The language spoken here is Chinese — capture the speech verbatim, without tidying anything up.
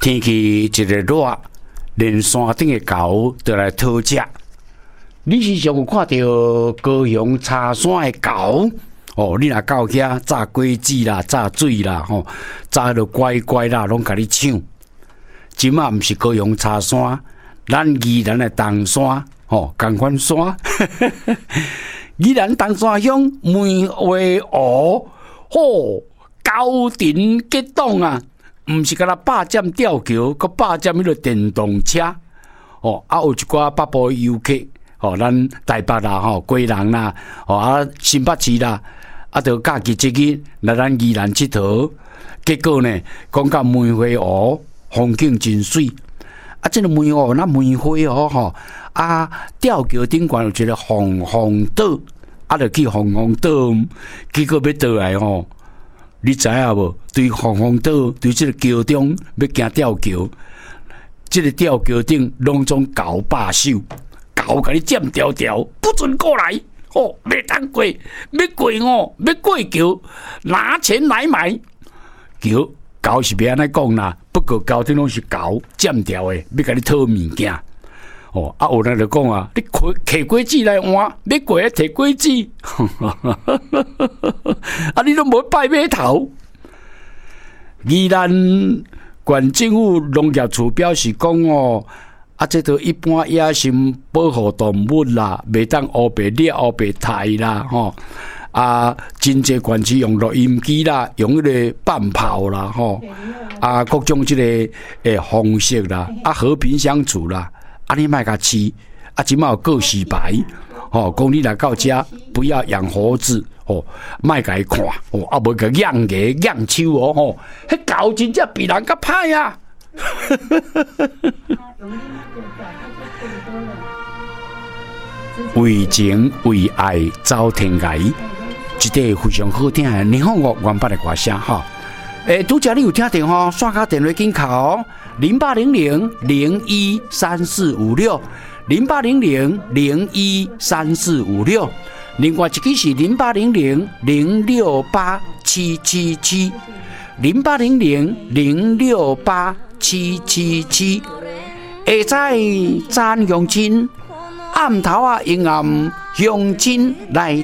天气一个热，连山顶的狗都来讨食。你时常有看到高雄茶山的狗？哦，你若到遐炸果子啦、炸水啦、吼、哦、炸到乖乖啦，拢甲你抢。即马毋是高雄茶山，咱宜兰的东山，吼、哦，同款山。宜兰东山乡梅花湖，吼、哦，高庭激动啊！毋是甲咱霸占吊桥，佮霸占迄个电动车。哦，啊，有一寡北部游客，哦，咱台北啦，吼、哦，贵人啦，哦啊，新北市啦。啊，就假期即日来咱宜兰佚佗，结果呢，讲到梅花湖风景真水。啊，这个梅湖那梅花湖吼，啊，吊桥顶悬有一个凤凰岛，啊，就去凤凰岛，结果要倒来吼，你知影无？对凤凰岛，对这个桥中要行吊桥，这个吊桥顶拢总狗把守，狗甲你占条条，不准过来。哦，袂当过，要过哦，要过桥，拿钱来买桥。狗是别安尼讲啦，不过交通拢是狗占条的，要甲你讨物件。哦，啊有人就讲啊，你摕果子来换，要过来摕果子，啊你都无拜码头。宜兰县政府农业处表示讲哦。啊，这都一般野生保护动物啦，袂当乌白猎、乌白杀啦，吼啊，真济县市用录音机啦，用迄个放炮啦，吼啊，各种即、这个诶方式啦，啊和平相处啦，啊你莫甲饲，啊即马有告示牌，吼、哦，讲你来到遮不要养猴子，吼、哦，莫甲伊看，哦，啊无甲养个养手哦，吼，迄狗真正比人较歹啊！为情为爱走天涯，一个非常好听的年风乐原版的歌声哈。诶，拄则你有听到吼，刷卡电话紧卡哦，零八零零零一三四五六，零八零零零一三四五六，另外一个是零八零零零六八七七七，零八零零零六八七七七，下早赞乡亲，暗头啊阴暗乡亲来